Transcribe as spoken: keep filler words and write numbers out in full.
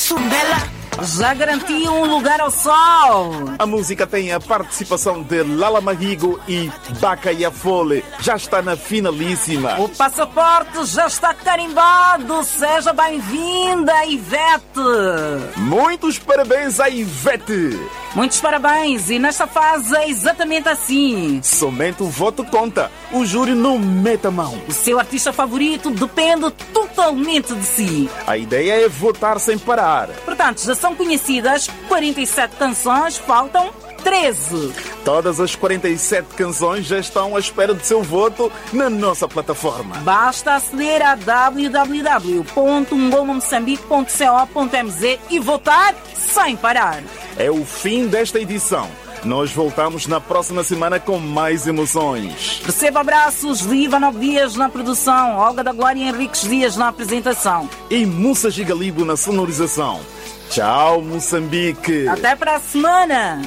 Sondela. Já garantiu um lugar ao sol. A música tem a participação de Lala Marigo e Bacaya Fole. Já está na finalíssima. O passaporte já está carimbado. Seja bem-vinda, Ivete. Muitos parabéns a Ivete. Muitos parabéns. E nesta fase é exatamente assim. Somente o voto conta. O júri não mete a mão. O seu artista favorito depende totalmente de si. A ideia é votar sem parar. Portanto, já são conhecidas quarenta e sete canções, faltam treze. Todas as quarenta e sete canções já estão à espera do seu voto na nossa plataforma. Basta aceder a w w w ponto ngoma moçambique ponto co ponto m z e votar sem parar. É o fim desta edição. Nós voltamos na próxima semana com mais emoções. Receba abraços de Ivanov Dias na produção, Olga da Glória e Henriques Dias na apresentação. E Mussa Gigalibo na sonorização. Tchau, Moçambique! Até para a semana!